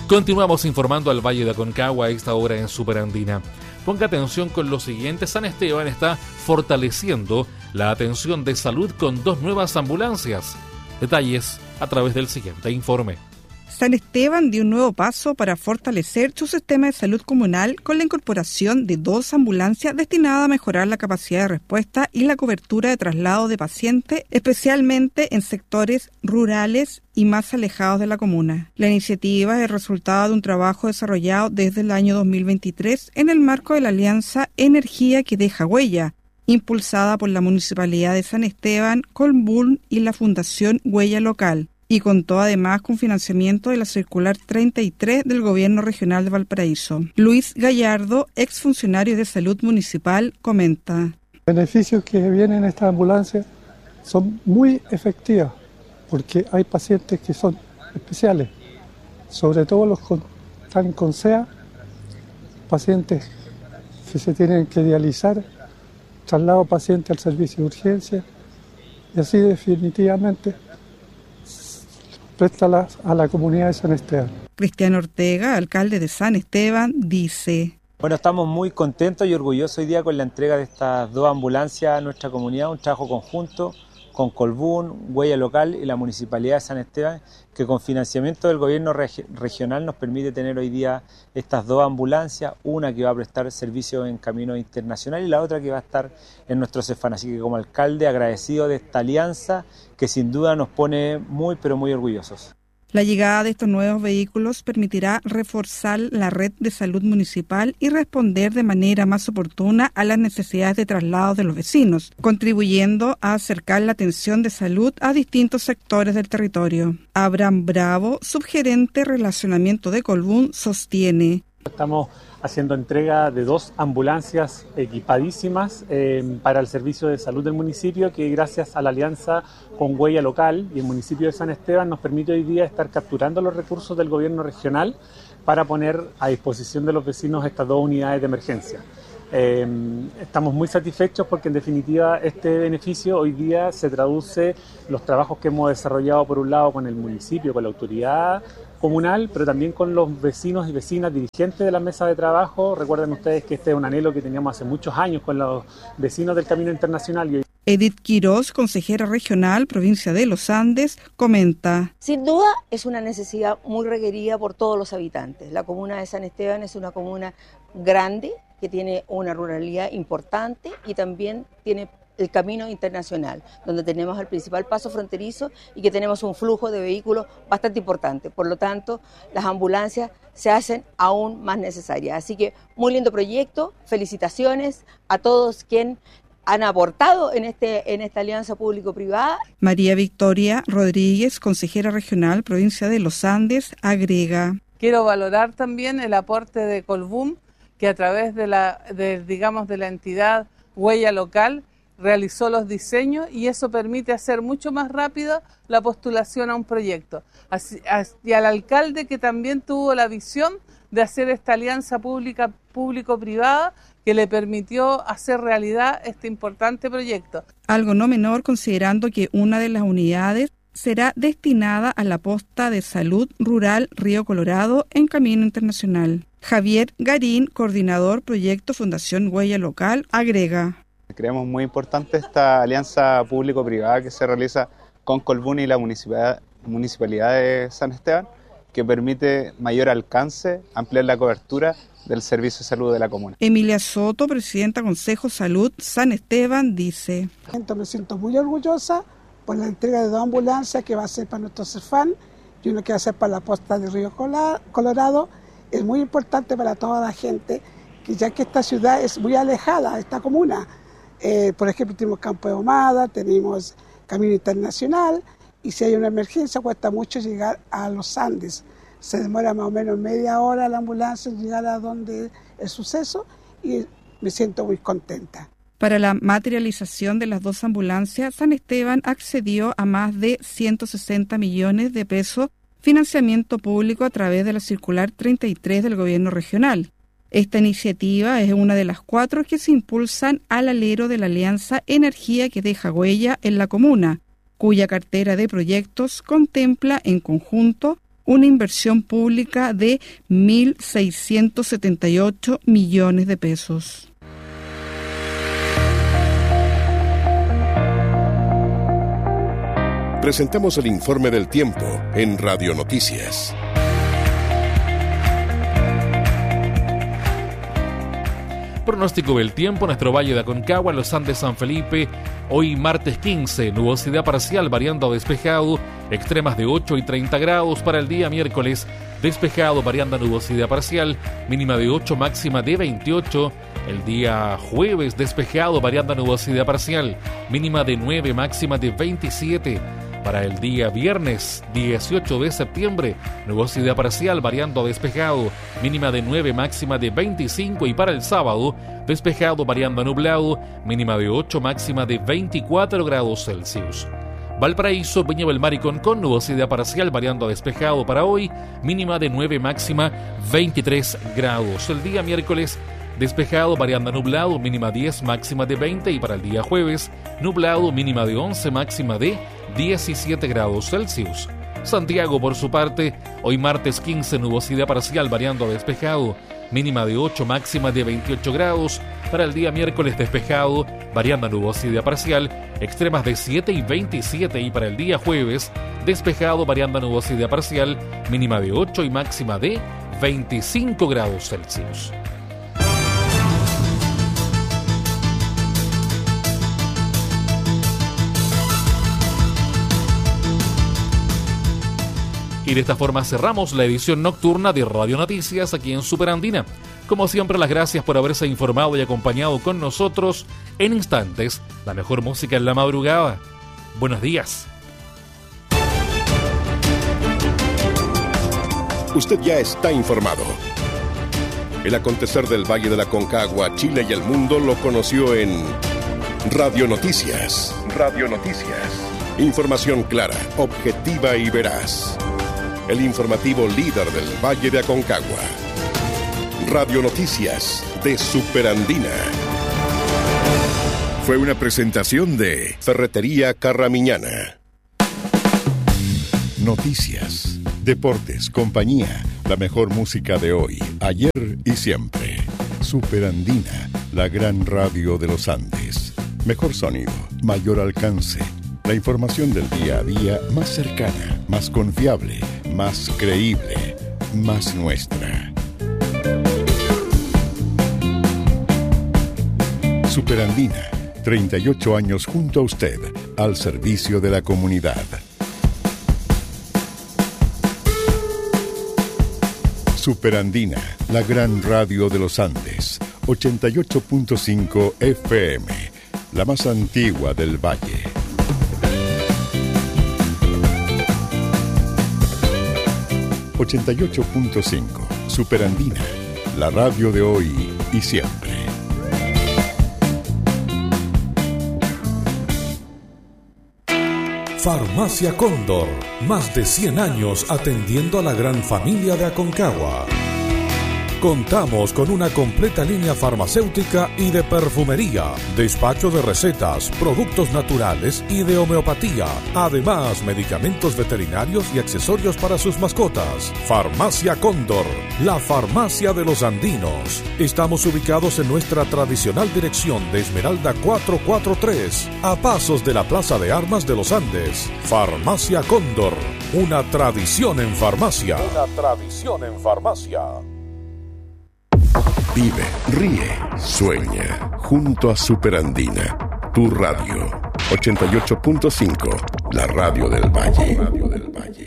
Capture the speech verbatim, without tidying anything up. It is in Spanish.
Continuamos informando al Valle de Aconcagua a esta hora en Superandina. Ponga atención con lo siguiente. San Esteban está fortaleciendo la atención de salud con dos nuevas ambulancias. Detalles a través del siguiente informe. San Esteban dio un nuevo paso para fortalecer su sistema de salud comunal con la incorporación de dos ambulancias destinadas a mejorar la capacidad de respuesta y la cobertura de traslado de pacientes, especialmente en sectores rurales y más alejados de la comuna. La iniciativa es el resultado de un trabajo desarrollado desde el año dos mil veintitrés en el marco de la alianza Energía que deja huella, impulsada por la Municipalidad de San Esteban, Colbún y la Fundación Huella Local, y contó además con financiamiento de la Circular treinta y tres del Gobierno Regional de Valparaíso. Luis Gallardo, exfuncionario de Salud Municipal, comenta. Los beneficios que vienen en esta ambulancia son muy efectivos porque hay pacientes que son especiales, sobre todo los que están con C E A, pacientes que se tienen que dializar, traslado paciente al servicio de urgencia y así definitivamente presta la, a la comunidad de San Esteban. Cristian Ortega, alcalde de San Esteban, dice: Bueno, estamos muy contentos y orgullosos hoy día con la entrega de estas dos ambulancias a nuestra comunidad, un trabajo conjunto con Colbún, Huella Local y la Municipalidad de San Esteban, que con financiamiento del gobierno reg- regional nos permite tener hoy día estas dos ambulancias, una que va a prestar servicio en camino internacional y la otra que va a estar en nuestro Cefán. Así que como alcalde agradecido de esta alianza que sin duda nos pone muy pero muy orgullosos. La llegada de estos nuevos vehículos permitirá reforzar la red de salud municipal y responder de manera más oportuna a las necesidades de traslado de los vecinos, contribuyendo a acercar la atención de salud a distintos sectores del territorio. Abraham Bravo, subgerente Relacionamiento de Colbún, sostiene: Estamos haciendo entrega de dos ambulancias equipadísimas eh, para el servicio de salud del municipio, que gracias a la alianza con Huella Local y el municipio de San Esteban nos permite hoy día estar capturando los recursos del gobierno regional para poner a disposición de los vecinos estas dos unidades de emergencia. Eh, estamos muy satisfechos porque en definitiva este beneficio hoy día se traduce en los trabajos que hemos desarrollado por un lado con el municipio, con la autoridad comunal, pero también con los vecinos y vecinas dirigentes de la mesa de trabajo. Recuerden ustedes que este es un anhelo que teníamos hace muchos años con los vecinos del Camino Internacional. Y hoy... Edith Quiroz, consejera regional, provincia de Los Andes, comenta: Sin duda es una necesidad muy requerida por todos los habitantes. La comuna de San Esteban es una comuna grande que tiene una ruralidad importante y también tiene el Camino Internacional, donde tenemos el principal paso fronterizo y que tenemos un flujo de vehículos bastante importante. Por lo tanto, las ambulancias se hacen aún más necesarias. Así que muy lindo proyecto, felicitaciones a todos quienes han aportado en, este, en esta alianza público-privada. María Victoria Rodríguez, consejera regional, provincia de Los Andes, agrega: Quiero valorar también el aporte de Colbún, que a través de la, de, digamos, de la entidad Huella Local realizó los diseños y eso permite hacer mucho más rápido la postulación a un proyecto. Así, y al alcalde, que también tuvo la visión de hacer esta alianza pública público-privada que le permitió hacer realidad este importante proyecto. Algo no menor considerando que una de las unidades será destinada a la posta de salud rural Río Colorado en Camino Internacional. Javier Garín, coordinador proyecto Fundación Huella Local, agrega: Creemos muy importante esta alianza público-privada que se realiza con Colbún y la Municipalidad, Municipalidad de San Esteban, que permite mayor alcance, ampliar la cobertura del servicio de salud de la comuna. Emilia Soto, presidenta Consejo Salud San Esteban, dice: Me siento muy orgullosa por la entrega de dos ambulancias que va a ser para nuestro Cefán y uno que va a ser para la posta de Río Colorado. Es muy importante para toda la gente, que ya que esta ciudad es muy alejada, esta comuna. Eh, por ejemplo, tenemos Campo de Ahumada, tenemos Camino Internacional, y si hay una emergencia cuesta mucho llegar a los Andes. Se demora más o menos media hora la ambulancia en llegar a donde el suceso y me siento muy contenta. Para la materialización de las dos ambulancias, San Esteban accedió a más de ciento sesenta millones de pesos financiamiento público a través de la Circular treinta y tres del Gobierno Regional. Esta iniciativa es una de las cuatro que se impulsan al alero de la Alianza Energía que deja huella en la comuna, cuya cartera de proyectos contempla en conjunto una inversión pública de mil seiscientos setenta y ocho millones de pesos. Presentamos el informe del tiempo en Radio Noticias. Pronóstico del tiempo en nuestro Valle de Aconcagua, los Andes, San Felipe. Hoy martes quince, nubosidad parcial variando a despejado, extremas de ocho y treinta grados. Para el día miércoles, despejado variando a nubosidad parcial, mínima de ocho, máxima de veintiocho. El día jueves, despejado variando a nubosidad parcial, mínima de nueve, máxima de veintisiete. Para el día viernes dieciocho de septiembre, nubosidad parcial variando a despejado, mínima de nueve, máxima de veinticinco. Y para el sábado, despejado variando a nublado, mínima de ocho, máxima de veinticuatro grados Celsius. Valparaíso, Viña del Mar y Concón, nubosidad parcial variando a despejado para hoy, mínima de nueve, máxima veintitrés grados. El día miércoles, despejado variando a nublado, mínima diez, máxima de veinte. Y para el día jueves, nublado, mínima de once, máxima de diecisiete grados Celsius. Santiago, por su parte, hoy martes quince, nubosidad parcial variando a despejado, mínima de ocho, máxima de veintiocho grados. Para el día miércoles, despejado variando a nubosidad parcial, extremas de siete y veintisiete. Y para el día jueves, despejado variando a nubosidad parcial, mínima de ocho y máxima de veinticinco grados Celsius. Y de esta forma cerramos la edición nocturna de Radio Noticias aquí en Superandina. Como siempre, las gracias por haberse informado y acompañado con nosotros. En instantes, la mejor música en la madrugada. Buenos días. Usted ya está informado. El acontecer del Valle de la Aconcagua, Chile y el mundo lo conoció en Radio Noticias. Radio Noticias. Información clara, objetiva y veraz. El informativo líder del Valle de Aconcagua. Radio Noticias de Superandina. Fue una presentación de Ferretería Carramiñana. Noticias, deportes, compañía, la mejor música de hoy, ayer y siempre. Superandina, la gran radio de los Andes. Mejor sonido, mayor alcance. La información del día a día más cercana, más confiable, más creíble, más nuestra. Superandina, treinta y ocho años junto a usted, al servicio de la comunidad. Superandina, la gran radio de los Andes, ochenta y ocho punto cinco F M, la más antigua del Valle. ochenta y ocho punto cinco, Superandina, la radio de hoy y siempre. Farmacia Cóndor, más de cien años atendiendo a la gran familia de Aconcagua. Contamos con una completa línea farmacéutica y de perfumería, despacho de recetas, productos naturales y de homeopatía, además medicamentos veterinarios y accesorios para sus mascotas. Farmacia Cóndor, la farmacia de los andinos. Estamos ubicados en nuestra tradicional dirección de Esmeralda cuatrocientos cuarenta y tres, a pasos de la Plaza de Armas de los Andes. Farmacia Cóndor, una tradición en farmacia. Una tradición en farmacia. Vive, ríe, sueña, junto a Superandina, tu radio, ochenta y ocho punto cinco, la radio del Valle. Radio del Valle.